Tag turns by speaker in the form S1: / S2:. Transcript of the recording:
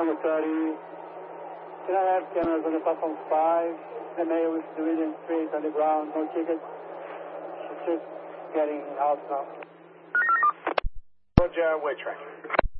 S1: November 30. Can I have cameras on the platform 5? The male is William Street on the ground, no ticket. She's just getting out now.
S2: Roger, we're tracking.